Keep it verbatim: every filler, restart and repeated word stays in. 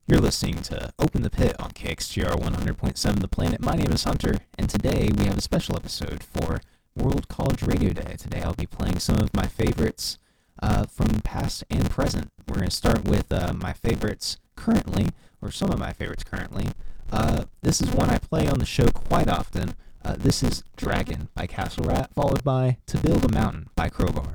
You're listening to Open the Pit on K X G R one hundred point seven The Planet. My name is Hunter, and today we have a special episode for World College Radio Day. Today I'll be playing some of my favorites uh, from past and present. We're going to start with uh, my favorites currently, or some of my favorites currently. Uh, this is one I play on the show quite often. Uh, this is Dragon by Castle Rat, followed by To Build a Mountain by Crowbar.